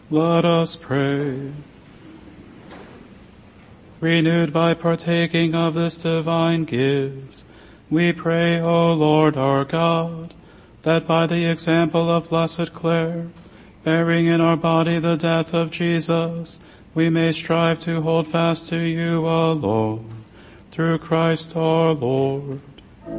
Let us pray. Renewed by partaking of this divine gift, we pray, O Lord our God, that by the example of Blessed Clare, bearing in our body the death of Jesus, we may strive to hold fast to you alone, through Christ our Lord.